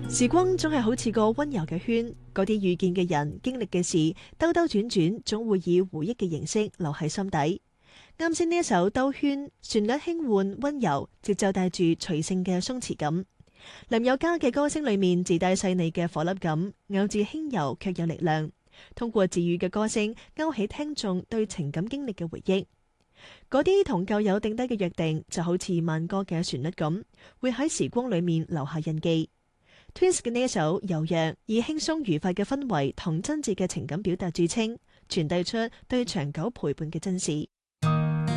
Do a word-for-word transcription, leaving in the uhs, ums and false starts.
時光總係好似個溫柔嘅圈，嗰啲遇見嘅人、經歷嘅事，兜兜轉轉，總會以回憶嘅形式留喺心底。啱先呢一首《兜圈》，旋律輕緩溫柔，節奏帶住隨性嘅鬆弛感。林宥嘉嘅歌聲裏面自帶細膩嘅顆粒感，咬字輕柔卻有力量。通過治癒嘅歌聲，勾起聽眾對情感經歷嘅回憶。嗰啲同舊友定低嘅約定，就好似慢歌嘅旋律咁，會喺時光裏面留下印記。Twins 嘅呢一首《柔弱》，以輕鬆愉快嘅氛圍同真摯嘅情感表達著稱，傳遞出對長久陪伴嘅珍視。